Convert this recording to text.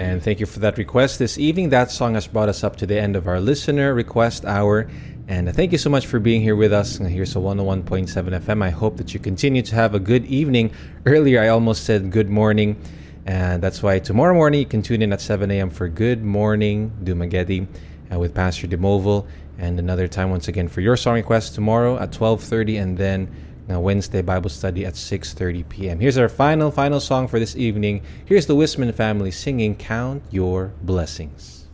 And thank you for that request this evening. That song has brought us up to the end of our listener request hour. And thank you so much for being here with us. Here's a 101.7 FM. I hope that you continue to have a good evening. Earlier, I almost said good morning. And that's why tomorrow morning, you can tune in at 7 a.m. for Good Morning Dumaguete with Pastor Demoval. And another time, once again, for your song request tomorrow at 12:30. And then Wednesday Bible study at 6:30 p.m. Here's our final song for this evening. Here's the Wisman family singing Count Your Blessings.